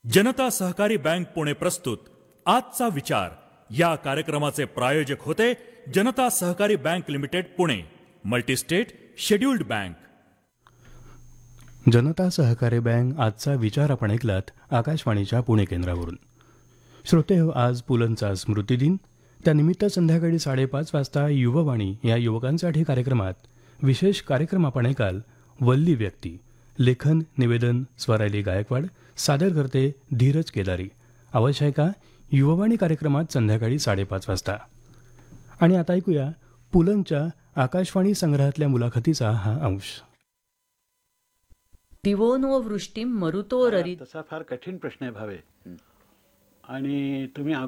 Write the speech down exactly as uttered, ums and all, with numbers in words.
जनता सहकारी बँक पुणे प्रस्तुत आजचा विचार या कार्यक्रमाचे प्रायोजक होते जनता सहकारी bank limited Pune, multi-state scheduled bank. जनता सहकारी बँक आजचा विचार आपण ऐकलात आकाशवाणीच्या पुणे केंद्रावरून. श्रोते हो, आज पुलंचा स्मृतिदिन. त्यानिमित्त संध्याकाळी साडेपाच वाजता युववाणी या युवकांसाठी कार्यक्रमात विशेष कार्यक्रम आपण ऐकाल. वल्ली व्यक्ती, लेखन निवेदन स्वराली गायकवाड, सादर करते धीरज केदारी. अवश्य ऐका युववाणी कार्यक्रमात संध्याकाळी साडेपाच वाजता. आणि आता ऐकूया पुलंच्या आकाशवाणी संग्रहातल्या मुलाखतीचा हा अंश. दिवोनो वृष्टीम मरुतो ररी. तसा फार कठीण प्रश्न आहे भावे. आणि तुम्ही